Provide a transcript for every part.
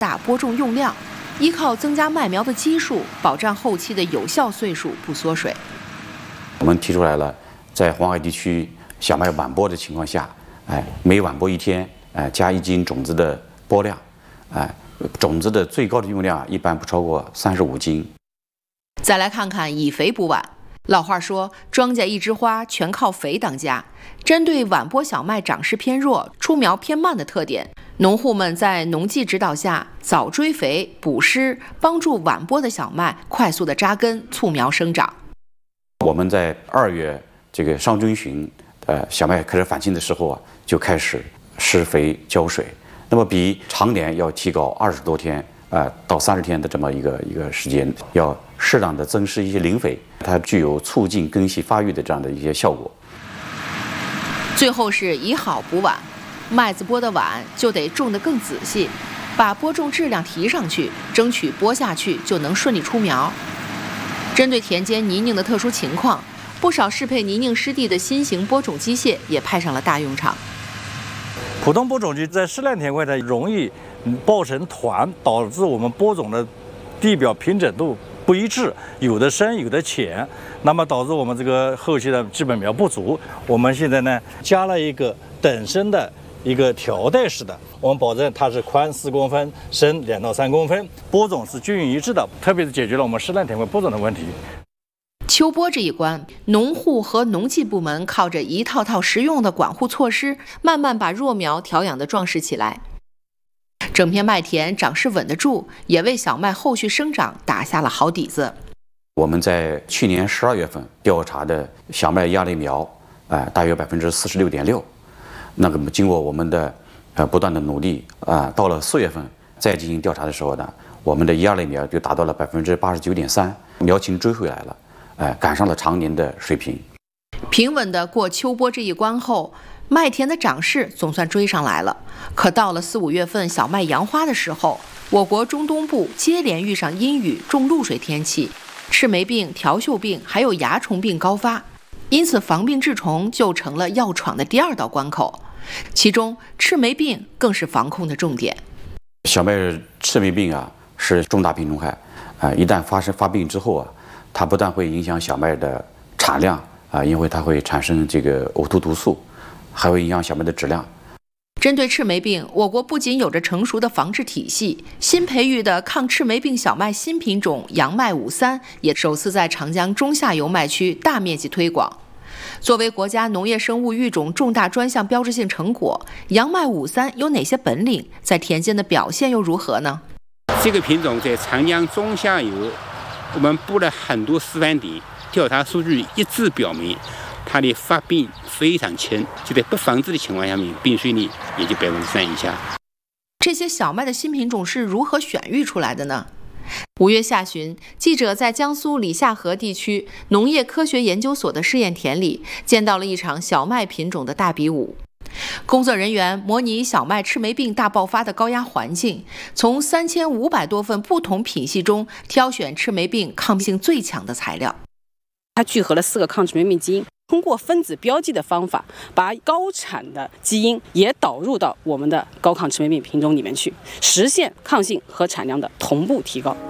大播种用量，依靠增加麦苗的基数，保障后期的有效岁数不缩水。 我们提出来了，在黄海地区小麦晚播的情况下，每晚播1天，加1斤种子的播量，种子的最高的用量一般不超过35斤。 再来看看以肥补晚。老话说，庄稼一枝花，全靠肥当家。针对晚播小麦长势偏弱、出苗偏慢的特点，农户们在农技指导下，早追肥、补湿，帮助晚播的小麦快速的扎根、促苗生长。 我们在2月这个上中旬，小麦开始返青的时候就开始施肥浇水，那么比常年要提高20多天到30天的这么一个时间，要适当的增施一些磷肥，它具有促进根系发育的这样的一些效果。 最后是以好补晚，麦子播得晚就得种得更仔细，把播种质量提上去，争取播下去就能顺利出苗。针对田间泥泞的特殊情况，不少适配泥泞湿地的新型播种机械也派上了大用场。 普通播种机在湿烂田块呢容易抱成团，导致我们播种的地表平整度不一致，有的深有的浅，那么导致我们这个后期的基本苗不足。我们现在呢加了一个等深的一个条带式的，我们保证它是宽4公分，深2到3公分，播种是均匀一致的，特别是解决了我们湿烂田块播种的问题。 秋播这一关，农户和农技部门靠着一套套实用的管护措施，慢慢把弱苗调养得壮实起来。整片麦田长势稳得住，也为小麦后续生长打下了好底子。 我们在去年12月份调查的小麦压力苗，大约46.6%。那么经过我们的不断的努力，到了4月份再进行调查的时候呢，我们的压力苗就达到了89.3%，苗情追回来了，赶上了常年的水平。 平稳地过秋播这一关后，麦田的长势总算追上来了。可到了4、5月份小麦扬花的时候，我国中东部接连遇上阴雨、重露水天气，赤霉病、条锈病还有蚜虫病高发，因此防病治虫就成了要闯的第2道关口。其中赤霉病更是防控的重点。 小麦赤霉病是重大病虫害，一旦发病之后它不但会影响小麦的产量因为它会产生这个呕吐毒素，还会影响小麦的质量。 针对赤霉病，我国不仅有着成熟的防治体系，新培育的抗赤霉病小麦新品种杨麦53也首次在长江中下游麦区大面积推广。作为国家农业生物育种重大专项标志性成果，杨麦53有哪些本领？在田间的表现又如何呢？ 这个品种在长江中下游，我们布了很多示范点，调查数据一致表明，它的发病非常轻，就在不防治的情况下面，病睡率也就3%以下。 这些小麦的新品种是如何选育出来的呢？5月下旬，记者在江苏李下河地区农业科学研究所的试验田里，见到了一场小麦品种的大比武。工作人员模拟小麦赤霉病大爆发的高压环境，从3500多份不同品系中挑选赤霉病抗病性最强的材料。 它聚合了4个抗赤霉病基因，通过分子标记的方法，把高产的基因也导入到我们的高抗赤霉病品种里面去，实现抗性和产量的同步提高。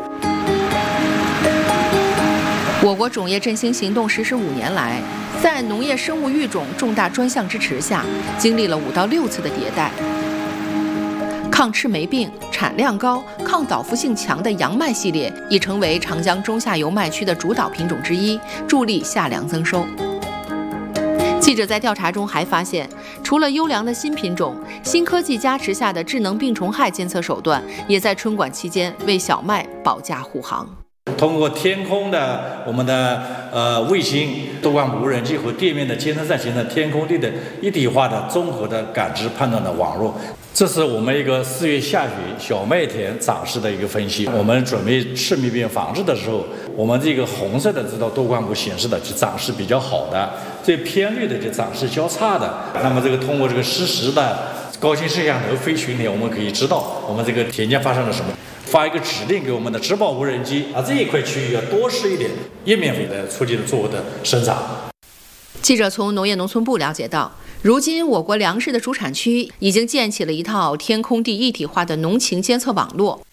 我国种业振兴行动实施5年来，在农业生物育种重大专项支持下，经历了5到6次的迭代。抗赤霉病、产量高、抗倒伏性强的杨麦系列已成为长江中下游麦区的主导品种之一，助力夏粮增收。记者在调查中还发现，除了优良的新品种，新科技加持下的智能病虫害监测手段，也在春管期间为小麦保驾护航。 通过天空的我们的卫星、多管无人机和地面的监测站形成天空地的一体化的综合的感知判断的网络。这是我们一个4月下旬小麦田长势的一个分析。我们准备赤霉病防治的时候，我们这个红色的这道多光谱显示的就长势比较好的，最偏绿的就长势较差的。那么这个通过这个实时的高清摄像头飞群里，我们可以知道我们这个田间发生了什么。发一个指令给我们的植保无人机，这一块区域要多施一点叶面肥的促进作物的生长。 记者从农业农村部了解到， 如今，我国粮食的主产区已经建起了一套天空地一体化的农情监测网络，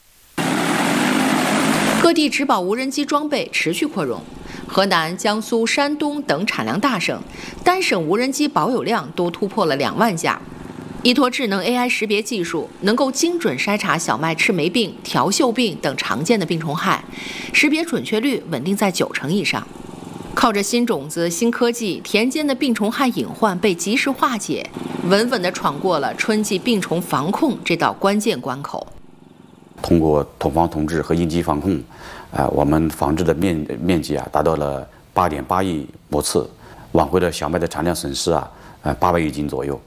各地植保无人机装备持续扩容。河南、江苏、山东等产粮大省，单省无人机保有量都突破了2万架。依托智能 AI 识别技术，能够精准筛查小麦赤霉病、条锈病等常见的病虫害，识别准确率稳定在90%以上。靠着新种子、新科技，田间的病虫害隐患被及时化解，稳稳地闯过了春季病虫防控这道关键关口。 通过统防统治和应急防控，我们防治的面积达到了8.8亿亩次，挽回了小麦的产量损失800亿斤左右。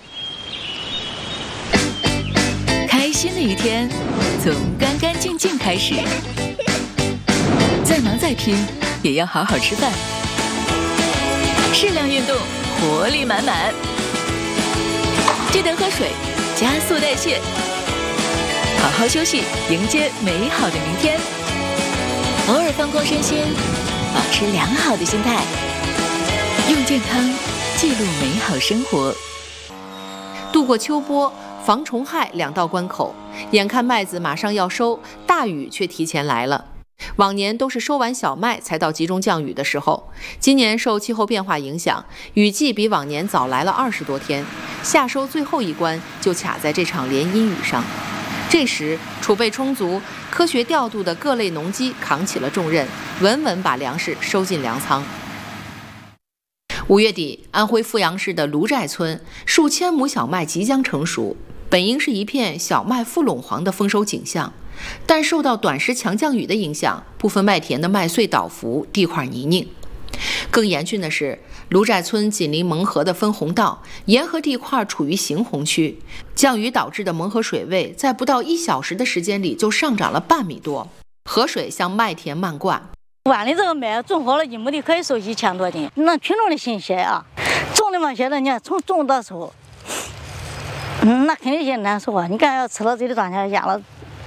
开心的一天从干干净净开始，再忙再拼也要好好吃饭，适量运动，活力满满，记得喝水，加速代谢，好好休息，迎接美好的明天。偶尔放空身心，保持良好的心态，用健康记录美好生活。 度过秋播、防虫害2道关口，眼看麦子马上要收，大雨却提前来了。往年都是收完小麦才到集中降雨的时候，今年受气候变化影响，雨季比往年早来了20多天，夏收最后一关就卡在这场连阴雨上。这时，储备充足、科学调度的各类农机扛起了重任，稳稳把粮食收进粮仓。5月底，安徽阜阳市的卢寨村数千亩小麦即将成熟，本应是一片小麦富垄黄的丰收景象，但受到短时强降雨的影响，部分麦田的麦穗倒伏，地块泥泞。更严峻的是，卢寨村紧邻蒙河的分洪道，沿河地块处于行洪区，降雨导致的蒙河水位在不到1小时的时间里就上涨了半米多，河水向麦田漫灌。 碗里这个麦种好了，1亩地可以收1000多斤，那群众的心血啊，种的嘛，现在你看从种到收，那肯定也难受啊！你看要吃了这里赚钱压了。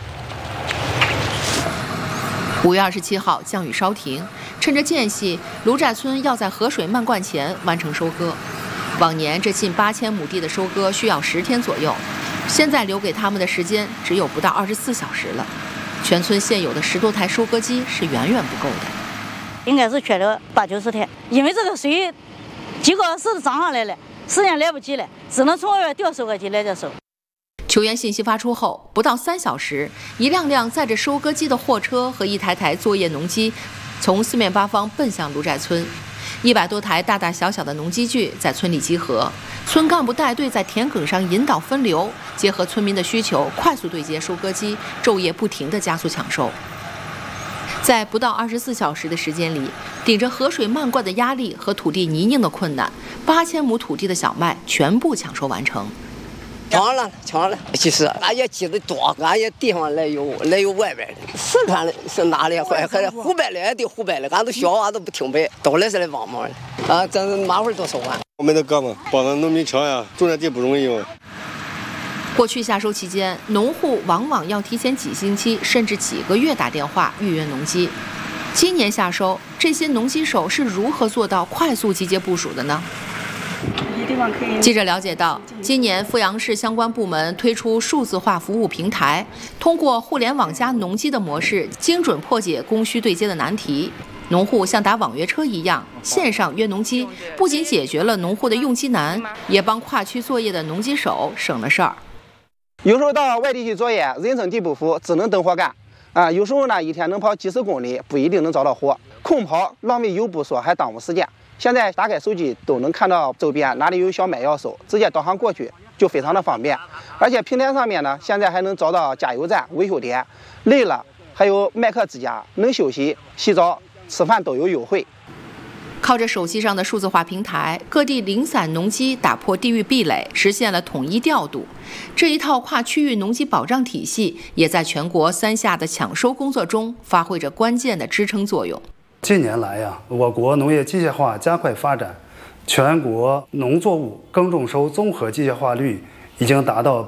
5月27号，降雨稍停，趁着间隙，卢寨村要在河水漫灌前完成收割。往年这近8000亩地的收割需要10天左右，现在留给他们的时间只有不到24小时了。全村现有的10多台收割机是远远不够的， 应该是缺了80-90天，因为这个水几个小时涨上来了，时间来不及了，只能从外面调收割机来这收。 求援信息发出后，不到3小时，一辆辆载着收割机的货车和一台台作业农机，从四面八方奔向卢寨村。100多台大大小小的农机具在村里集合，村干部带队在田埂上引导分流，结合村民的需求，快速对接收割机，昼夜不停地加速抢收。在不到24小时的时间里，顶着河水漫灌的压力和土地泥泞的困难，8000亩土地的小麦全部抢收完成。 抢了，其实俺也记得多，俺也地方来有外边的，四川的是哪里？还湖北的也得湖北的，俺都小娃都不听白，都来是来帮忙的啊！咱马会都收完。 我们的哥们帮着农民抢呀，种点地不容易哦。 过去夏收期间，农户往往要提前几星期甚至几个月打电话预约农机。今年夏收，这些农机手是如何做到快速集结部署的呢？记者了解到，今年阜阳市相关部门推出数字化服务平台，通过互联网加农机的模式，精准破解供需对接的难题。农户像打网约车一样，线上约农机，不仅解决了农户的用机难，也帮跨区作业的农机手省了事儿。 有时候到外地去作业，人生地不熟，只能等活干啊。有时候呢，一天能跑几十公里，不一定能找到活，空跑浪费油不说，还耽误时间。现在打开手机都能看到周边哪里有小麦要收，直接导航过去就非常的方便。而且平台上面呢，现在还能找到加油站、维修点，累了还有麦克之家，能休息、洗澡、吃饭都有优惠。 靠着手机上的数字化平台，各地零散农机打破地域壁垒，实现了统一调度。这一套跨区域农机保障体系，也在全国3下的抢收工作中发挥着关键的支撑作用。 近年来呀，我国农业机械化加快发展，全国农作物耕种收综合机械化率已经达到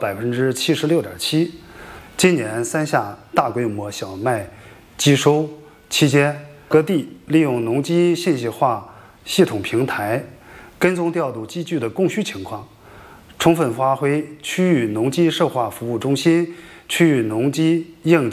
76.7%。今年3下大规模小麦集收期间，各地利用农机信息化系统平台， 跟踪调度机具的供需情况，充分发挥区域农机社化服务中心、区域农机应急